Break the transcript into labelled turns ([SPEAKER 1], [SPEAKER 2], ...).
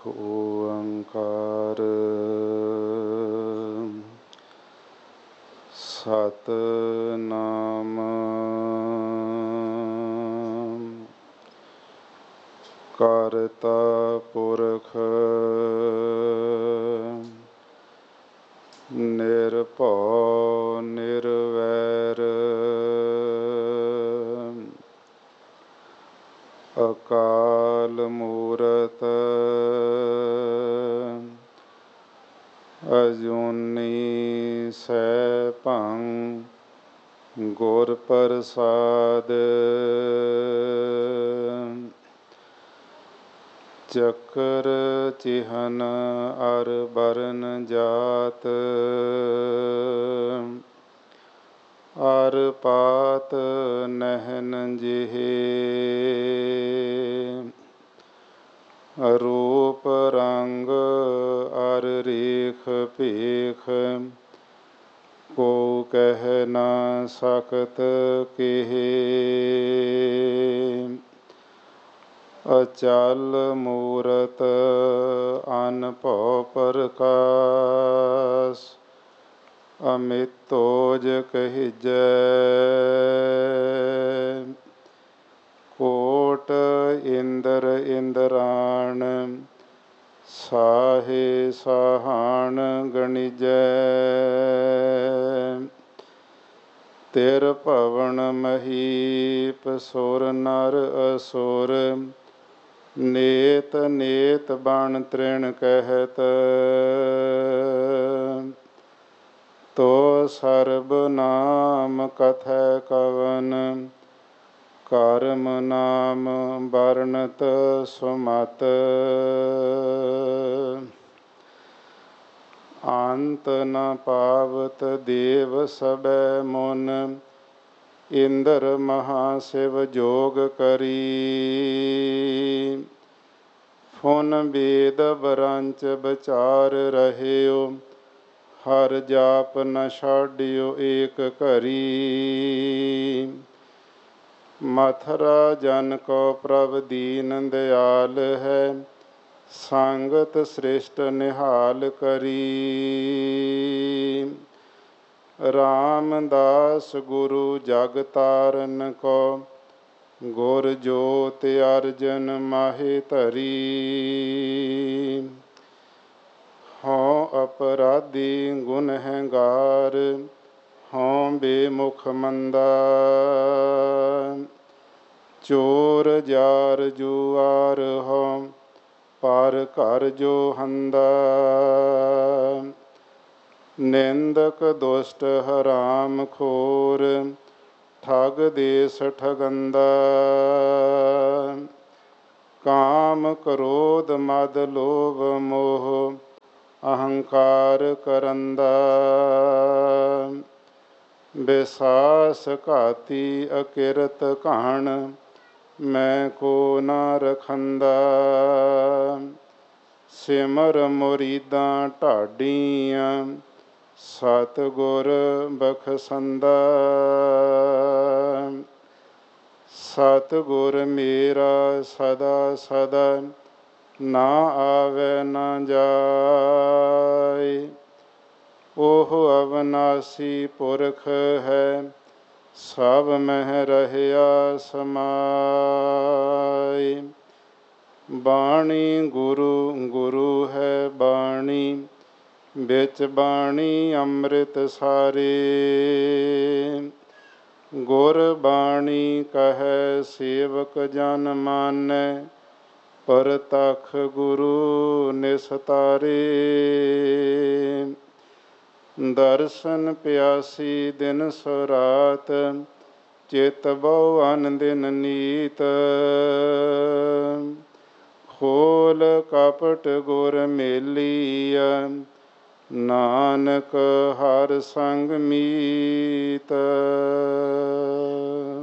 [SPEAKER 1] ਏਕ ਓੰਕਾਰ ਸਤਿਨਾਮ ਕਰਤਾ ਪੁਰਖ ਨਿਰਭਉ ਨਿਰਵੈਰ ਅਕਾਲ ਮੂਰਤ ਅਜੂਨੀ ਸੈਭੰ ਗੁਰ ਪ੍ਰਸਾਦ ਚੱਕਰ ਚਿਹਨ ਅਰ ਬਰਨ ਜਾਤ ਅਰ ਪਾਤ ਨਹਿਨ ਜਿਹੇ ਰੂਪ ਰੰਗ ਅਰ ਰੇਖ ਭੇਖ ਕੋ ਕਹਿ ਨਾ ਸਕਤ ਕੇਹੇ ਅਚਲ ਮੂਰਤ ਅਨਭਉ ਪ੍ਰਕਾਸ਼ ਅਮਿਤੋਜ ਕਹਿਜੈ ਕੋਟ ਇੰਦਰ ਇੰਦਰਾਣ ਸਾਹੇ ਸਾਹਣ ਗਣਿਜੈ ਤਿਰ ਭਵਨ ਮਹੀਪ ਸੁਰ ਨਰ ਅਸੁਰ ਨੇਤ ਨੇਤ ਬਣ ਤ੍ਰਿਣ ਕਹਿਤ ਤੋ ਸਰਬ ਨਾਮ ਕਥੈ ਕਵਨ ਕਰਮ ਨਾਮ ਵਰਣਤ ਸੁਮਤ ਅੰਤ ਨ ਪਾਵਤ ਦੇਵ ਸਭੈ ਮੁਨ ਇੰਦਰ ਮਹਾ ਸ਼ਿਵ ਜੋਗ ਕਰੀ ਫੁਨ ਬੇਦ ਬਰੰਚ ਵਿਚਾਰ ਰਹਿਓ ਹਰ ਜਾਪ ਨ ਛਾਡਿਓ ਏਕ ਘਰੀ ਮਥੁਰਾ ਜਨ ਕੋ ਪ੍ਰਭ ਦੀਨ ਦਿਆਲ ਹੈ ਸੰਗਤ ਸ੍ਰਿਸ਼ਟ ਨਿਹਾਲ ਕਰੀ ਰਾਮਦਾਸ ਗੁਰੂ ਜਗ ਤਾਰਨ ਕੋ ਗੁਰ ਜੋਤ ਅਰਜਨ ਮਾਹੇ ਧਰੀ ਹਉ ਅਪਰਾਧੀ ਗੁਨਹਗਾਰ ਹਉ ਬੇਮੁਖ ਮੰਦਾ ਚੋਰ ਜਾਰ ਜੁਆਰ ਹਉ ਪਰ ਘਰ ਜੋ ਹੰਦਾ ਨਿੰਦਕ ਦੁਸ਼ਟ ਹਰਾਮ ਖੋਰ ਠਗ ਦੇਸ ਠਗੰਦਾ ਕਾਮ ਕ੍ਰੋਧ ਮਦ ਲੋਭ ਮੋਹ ਅਹੰਕਾਰ ਕਰੰਦਾ ਬਿਸਾਸ ਘਾਤੀ ਅਕਿਰਤ ਘਾਣ ਮੈਂ ਕੋ ਨਾ ਰਖੰਦਾ ਸਿਮਰ ਮੁਰੀਦਾਂ ਢਾਡੀਆਂ ਸਤਿਗੁਰ ਬਖਸ਼ੰਦਾ ਸਤਿਗੁਰ ਮੇਰਾ ਸਦਾ ਸਦਾ ਨਾ ਆਵੈ ਨਾ ਜਾਇ ਉਹ ਅਵਨਾਸੀ ਪੁਰਖ ਹੈ ਸਭ ਮਹਿ ਰਹਿਆ ਸਮਾਇ ਬਾਣੀ ਗੁਰੂ ਗੁਰੂ ਹੈ ਬਾਣੀ ਵਿੱਚ ਬਾਣੀ ਅੰਮ੍ਰਿਤ ਸਾਰੇ ਗੁਰ ਬਾਣੀ ਕਹੈ ਸੇਵਕ ਜਨ ਮਾਨੈ ਪਰਤਖ ਗੁਰੂ ਨਿਸਤਾਰੇ ਦਰਸ਼ਨ ਪਿਆਸੀ ਦਿਨ ਸੋ ਰਾਤ ਚਿਤ ਬਹੁ ਅਨ ਦਿਨ ਨੀਤ ਖੋਲ ਕਪਟ ਗੁਰ ਮੇਲੀਆ ਨਾਨਕ ਹਰ ਸੰਗ ਮੀਤ।